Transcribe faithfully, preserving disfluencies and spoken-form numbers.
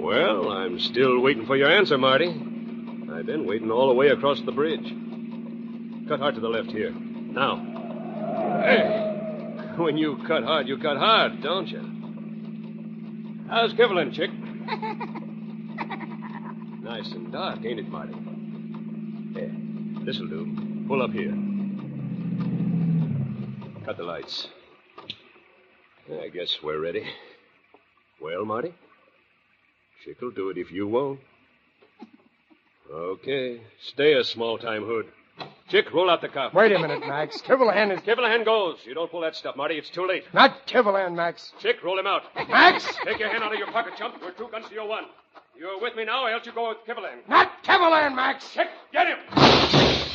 Well, I'm still waiting for your answer, Marty. I've been waiting all the way across the bridge. Cut hard to the left here. Now. Hey, when you cut hard, you cut hard, don't you? How's Kivlin, chick? Nice and dark, ain't it, Marty? Here, this'll do. Pull up here. Cut the lights. I guess we're ready. Well, Marty? Chick'll do it if you won't. Okay. Stay a small-time hood. Chick, roll out the cuff. Wait a minute, Max. Kivalahan is... Kivalahan goes. You don't pull that stuff, Marty. It's too late. Not Kivalahan, Max. Chick, roll him out. Max! Take your hand out of your pocket, chump. We're two guns to your one. You're with me now, or else you go with Kivalahan. Not Kivalahan, Max. Chick, get him!